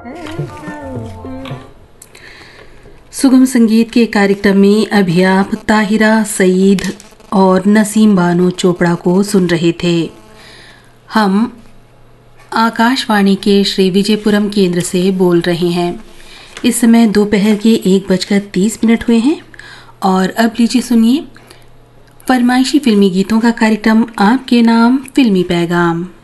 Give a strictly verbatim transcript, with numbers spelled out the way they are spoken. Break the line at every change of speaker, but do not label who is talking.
सुगम संगीत के कार्यक्रम में अभी आप ताहिरा सईद और नसीम बानो चोपड़ा को सुन रहे थे। हम आकाशवाणी के श्री विजयपुरम केंद्र से बोल रहे हैं। इस समय दोपहर के एक बजकर तीस मिनट हुए हैं और अब लीजिए सुनिए फरमाइशी फिल्मी गीतों का कार्यक्रम आपके नाम फिल्मी पैगाम।